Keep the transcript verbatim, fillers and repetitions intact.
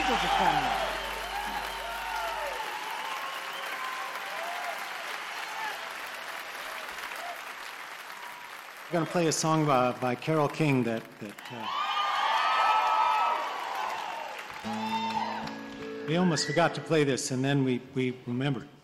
angels are falling. I'm going to play a song by, by Carole King that, that uh, we almost forgot to play this, and then we, we remembered.